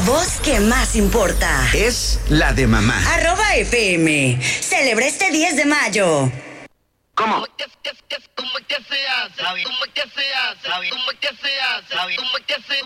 voz que más importa es la de mamá. @FM. Celebra este 10 de mayo. ¿Cómo? ¿Cómo que se hace? ¿Cómo que se hace? ¿Cómo que se hace? ¿Cómo que se hace? ¿Cómo que se